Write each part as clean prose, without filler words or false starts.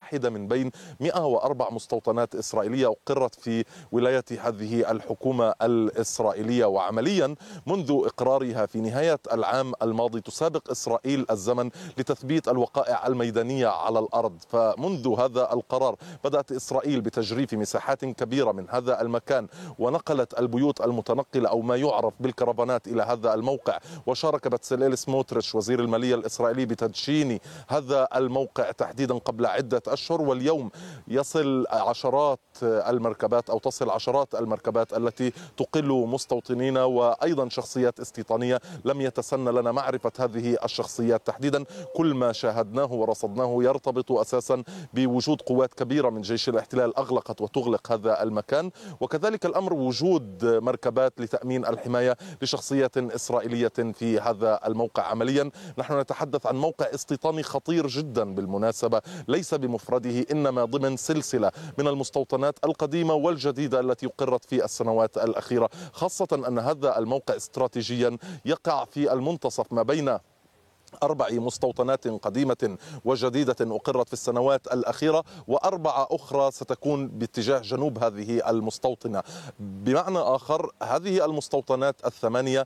واحدة من بين 104 مستوطنات إسرائيلية أقرت في ولاية هذه الحكومة الإسرائيلية. وعمليا منذ إقرارها في نهاية العام الماضي تسابق إسرائيل الزمن لتثبيت الوقائع الميدانية على الأرض. فمنذ هذا القرار بدأت إسرائيل بتجريف مساحات كبيرة من هذا المكان، ونقلت البيوت المتنقلة أو ما يعرف بالكرفانات إلى هذا الموقع. وشارك بتسليل سموتريتش وزير المالية الإسرائيلي بتدشين هذا الموقع تحديدا قبل عدة أشهر. واليوم يصل عشرات المركبات أو تصل عشرات المركبات التي تقل مستوطنين وأيضا شخصيات استيطانية. لم يتسنى لنا معرفة هذه الشخصيات تحديدا. كل ما شاهدناه ورصدناه يرتبط أساسا بوجود قوات كبيرة من جيش الاحتلال أغلقت وتغلق هذا المكان، وكذلك الأمر وجود مركبات لتأمين الحماية لشخصيات إسرائيلية في هذا الموقع. عمليا نحن نتحدث عن موقع استيطاني خطير جدا بالمناسبة، ليس بمفرده إنما ضمن سلسلة من المستوطنات القديمة والجديدة التي أقرت في السنوات الأخيرة، خاصة أن هذا الموقع استراتيجيا يقع في المنتصف ما بين 4 مستوطنات قديمة وجديدة أقرت في السنوات الأخيرة، و4 أخرى ستكون باتجاه جنوب هذه المستوطنة. بمعنى آخر هذه المستوطنات ال8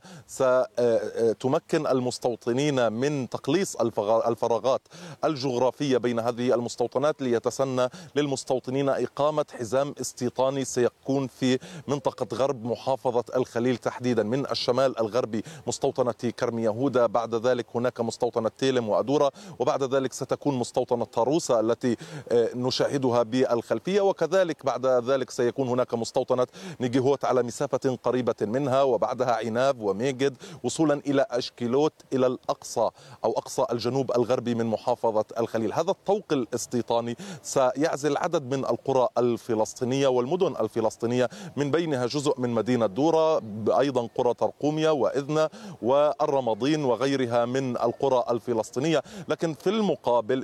ستمكن المستوطنين من تقليص الفراغات الجغرافية بين هذه المستوطنات، ليتسنى للمستوطنين إقامة حزام استيطاني سيكون في منطقة غرب محافظة الخليل تحديدا، من الشمال الغربي مستوطنة كرم يهودا، بعد ذلك هناك مستوطنة تيلم وأدورا، وبعد ذلك ستكون مستوطنة طاروسة التي نشاهدها بالخلفية، وكذلك بعد ذلك سيكون هناك مستوطنة نيجيهوت على مسافة قريبة منها، وبعدها عناب وميجد، وصولا إلى أشكيلوت إلى الأقصى أو أقصى الجنوب الغربي من محافظة الخليل. هذا الطوق الاستيطاني سيعزل عدد من القرى الفلسطينية والمدن الفلسطينية، من بينها جزء من مدينة دورة، أيضا قرى ترقومية وإذنة والرمضين وغيرها من القرى الفلسطينية. لكن في المقابل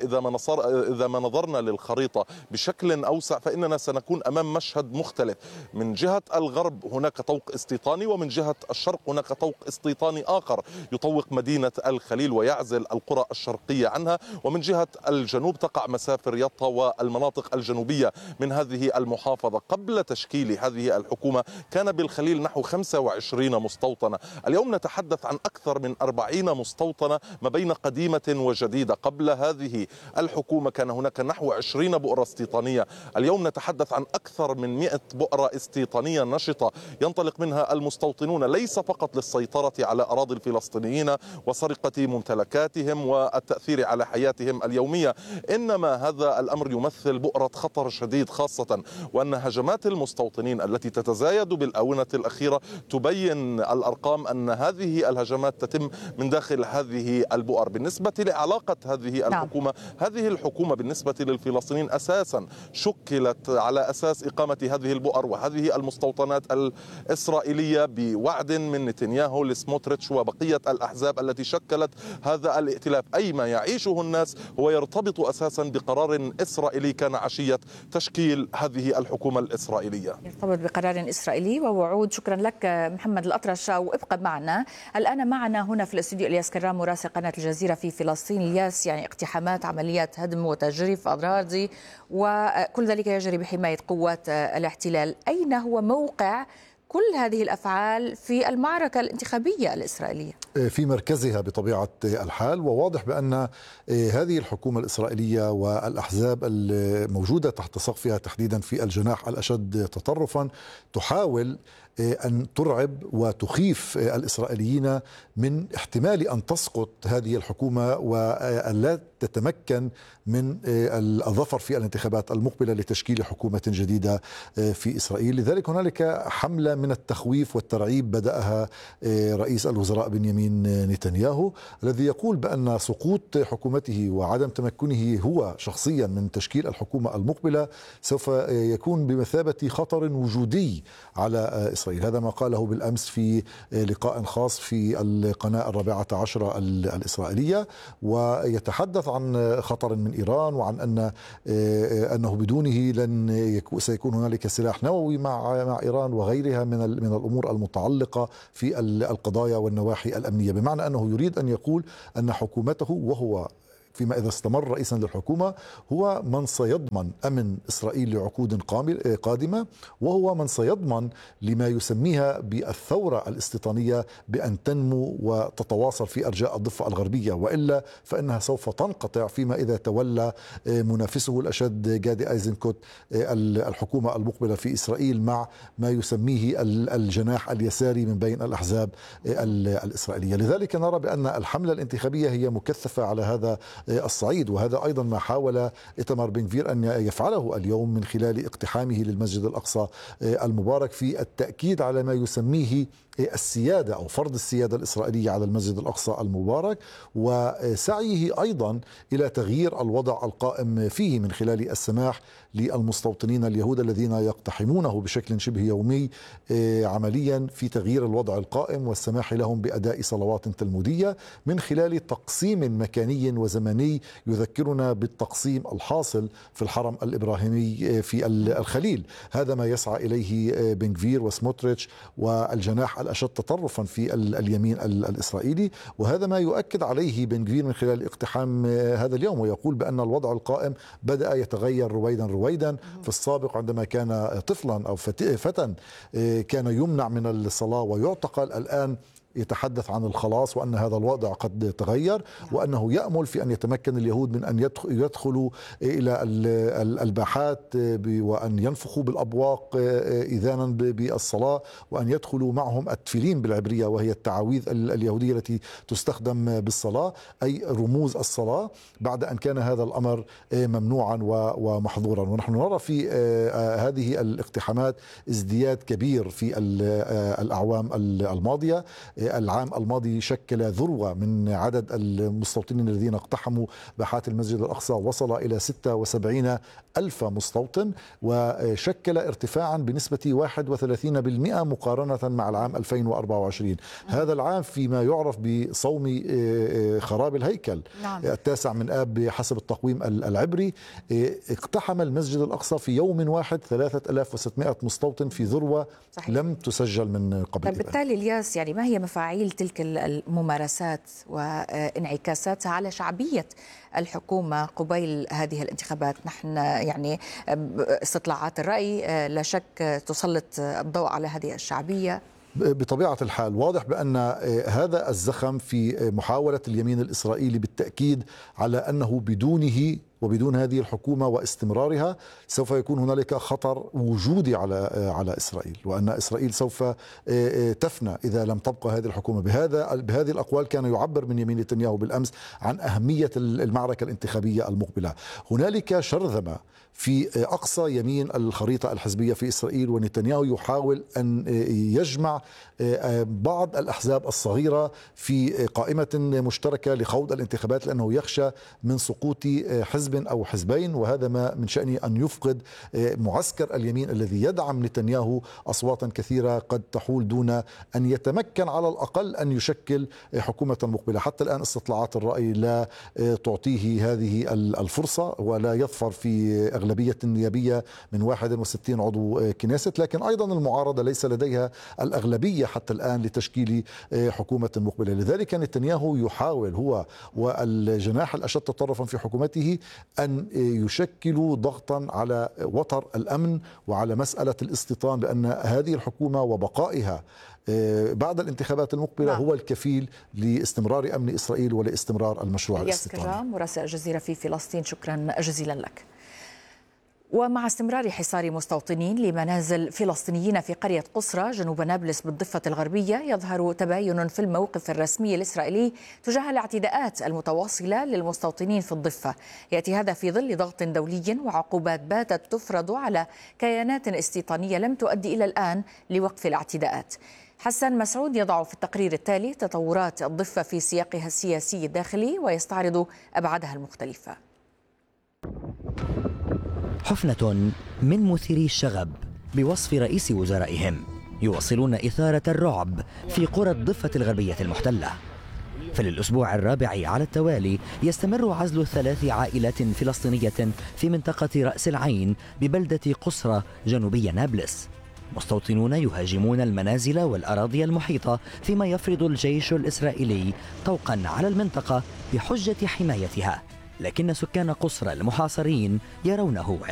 إذا ما نظرنا للخريطة بشكل أوسع فإننا سنكون أمام مشهد مختلف. من جهة الغرب هناك طوق استيطاني، ومن جهة الشرق هناك طوق استيطاني آخر يطوق مدينة الخليل ويعزل القرى الشرقية عنها، ومن جهة الجنوب تقع مسافر يطا والمناطق الجنوبية من هذه المحافظة. قبل تشكيل هذه الحكومة كان بالخليل نحو 25 مستوطنة، اليوم نتحدث عن أكثر من 40 مستوطنة ما بين قديمة وجديدة. قبل هذه الحكومة كان هناك نحو 20 بؤرة استيطانية، اليوم نتحدث عن أكثر من 100 بؤرة استيطانية نشطة ينطلق منها المستوطنون، ليس فقط للسيطرة على أراضي الفلسطينيين وسرقة ممتلكاتهم والتأثير على حياتهم اليومية، إنما هذا الأمر يمثل بؤرة خطر شديد، خاصة وأن هجمات المستوطنين التي تتزايد بالآونة الأخيرة تبين الأرقام أن هذه الهجمات تتم من داخل هذه البؤر. بالنسبة لعلاقة هذه الحكومة، هذه الحكومة بالنسبة للفلسطينيين أساسا شكلت على أساس إقامة هذه البؤر وهذه المستوطنات الإسرائيلية بوعد من نتنياهو لسموتريتش وبقية الأحزاب التي شكلت هذا الائتلاف. أي ما يعيشه الناس هو يرتبط أساسا بقرار إسرائيلي كان عشية تشكيل هذه الحكومة الإسرائيلية، يرتبط بقرار إسرائيلي ووعود. شكرا لك محمد الأطرش، وابقى معنا. الآن معنا هنا في الاستوديو إلياس كرام مراسل قناة الجزيرة في فلسطين. إلياس، يعني اقتحامات، عمليات هدم وتجريف أراضي، وكل ذلك يجري بحماية قوات الاحتلال. أين هو موقع كل هذه الأفعال في المعركة الانتخابية الإسرائيلية؟ في مركزها بطبيعة الحال، وواضح بأن هذه الحكومة الإسرائيلية والأحزاب الموجودة تحت سقفها تحديدا في الجناح الأشد تطرفا تحاول أن ترعب وتخيف الإسرائيليين من احتمال أن تسقط هذه الحكومة وأن لا تتمكن من الظفر في الانتخابات المقبلة لتشكيل حكومة جديدة في إسرائيل. لذلك هنالك حملة من التخويف والترعيب بدأها رئيس الوزراء بنيامين نتنياهو، الذي يقول بأن سقوط حكومته وعدم تمكنه هو شخصيا من تشكيل الحكومة المقبلة سوف يكون بمثابة خطر وجودي على إسرائيل. هذا ما قاله بالأمس في لقاء خاص في القناة 14 الإسرائيلية، ويتحدث عن خطر من إيران وعن أنه بدونه سيكون هنالك سلاح نووي مع إيران وغيرها من الأمور المتعلقة في القضايا والنواحي الأمنية، بمعنى أنه يريد أن يقول أن حكومته وهو فيما إذا استمر رئيسا للحكومة هو من سيضمن أمن إسرائيل لعقود قادمة، وهو من سيضمن لما يسميها بالثورة الاستيطانية بأن تنمو وتتواصل في أرجاء الضفة الغربية، وإلا فإنها سوف تنقطع فيما إذا تولى منافسه الأشد جادي أيزنكوت الحكومة المقبلة في إسرائيل مع ما يسميه الجناح اليساري من بين الأحزاب الإسرائيلية. لذلك نرى بأن الحملة الانتخابية هي مكثفة على هذا الصعيد، وهذا أيضا ما حاول إيتمار بن غفير أن يفعله اليوم من خلال اقتحامه للمسجد الأقصى المبارك في التأكيد على ما يسميه السيادة أو فرض السيادة الإسرائيلية على المسجد الأقصى المبارك، وسعيه أيضا إلى تغيير الوضع القائم فيه من خلال السماح للمستوطنين اليهود الذين يقتحمونه بشكل شبه يومي عمليا في تغيير الوضع القائم والسماح لهم بأداء صلوات تلمودية من خلال تقسيم مكاني وزمني يذكرنا بالتقسيم الحاصل في الحرم الإبراهيمي في الخليل. هذا ما يسعى إليه بن غفير وسموتريتش والجناح الأشد تطرفا في اليمين الإسرائيلي، وهذا ما يؤكد عليه بن غفير من خلال اقتحام هذا اليوم، ويقول بأن الوضع القائم بدأ يتغير رويدا. في السابق عندما كان طفلا أو فتى كان يمنع من الصلاة ويعتقل، الآن يتحدث عن الخلاص وأن هذا الوضع قد تغير، وأنه يأمل في أن يتمكن اليهود من أن يدخلوا إلى الباحات وأن ينفخوا بالأبواق إذانا بالصلاة، وأن يدخلوا معهم التفلين بالعبرية وهي التعاويذ اليهودية التي تستخدم بالصلاة، أي رموز الصلاة، بعد أن كان هذا الأمر ممنوعا ومحظورا. ونحن نرى في هذه الاقتحامات ازدياد كبير في الأعوام الماضية. العام الماضي شكل ذروة من عدد المستوطنين الذين اقتحموا باحات المسجد الأقصى، وصل إلى 76 ألف مستوطن، وشكل ارتفاعا بنسبة 31% مقارنة مع العام 2024. هذا العام فيما يعرف بصوم خراب الهيكل، التاسع من آب بحسب التقويم العبري، اقتحم المسجد الأقصى في يوم واحد 3600 مستوطن في ذروة صحيح. لم تسجل من قبل. بالتالي الياس، يعني ما هي مفاعيل تلك الممارسات وانعكاساتها على شعبية الحكومة قبيل هذه الانتخابات؟ نحن يعني استطلاعات الرأي لا شك تسلط الضوء على هذه الشعبية. بطبيعة الحال واضح بأن هذا الزخم في محاولة اليمين الإسرائيلي بالتأكيد على أنه بدونه وبدون هذه الحكومة واستمرارها سوف يكون هنالك خطر وجودي على إسرائيل، وأن إسرائيل سوف تفنى إذا لم تبقى هذه الحكومة. بهذه الأقوال كان يعبر بنيامين نتنياهو بالأمس عن أهمية المعركة الانتخابية المقبلة. هنالك شرذمة في أقصى يمين الخريطة الحزبية في إسرائيل، ونتنياهو يحاول أن يجمع بعض الأحزاب الصغيرة في قائمة مشتركة لخوض الانتخابات، لأنه يخشى من سقوط حزب أو حزبين، وهذا ما من شأنه أن يفقد معسكر اليمين الذي يدعم نتنياهو أصواتا كثيرة قد تحول دون أن يتمكن على الأقل أن يشكل حكومة مقبلة. حتى الآن استطلاعات الرأي لا تعطيه هذه الفرصة، ولا يظفر في أغلبية نيابية من 61 عضو كنيست، لكن أيضا المعارضة ليس لديها الأغلبية حتى الآن لتشكيل حكومة مقبلة. لذلك نتنياهو يحاول هو والجناح الأشد تطرفا في حكومته أن يشكلوا ضغطا على وتر الأمن وعلى مسألة الاستيطان، بأن هذه الحكومة وبقائها بعد الانتخابات المقبلة هو الكفيل لاستمرار أمن إسرائيل ولاستمرار المشروع الاستيطاني. إلياس كرام مراسل الجزيرة في فلسطين، شكرا جزيلا لك. ومع استمرار حصار مستوطنين لمنازل فلسطينيين في قرية قصرى جنوب نابلس بالضفة الغربية، يظهر تباين في الموقف الرسمي الإسرائيلي تجاه الاعتداءات المتواصلة للمستوطنين في الضفة. يأتي هذا في ظل ضغط دولي وعقوبات باتت تفرض على كيانات استيطانية لم تؤدي إلى الآن لوقف الاعتداءات. حسن مسعود يضع في التقرير التالي تطورات الضفة في سياقها السياسي الداخلي ويستعرض أبعادها المختلفة. حفنة من مثيري الشغب بوصف رئيس وزرائهم يواصلون إثارة الرعب في قرى الضفة الغربية المحتلة. فللأسبوع الرابع على التوالي يستمر عزل 3 عائلات فلسطينية في منطقة رأس العين ببلدة قصرى جنوبي نابلس. مستوطنون يهاجمون المنازل والأراضي المحيطة، فيما يفرض الجيش الإسرائيلي طوقا على المنطقة بحجة حمايتها، لكن سكان قصرى المحاصرين يرونه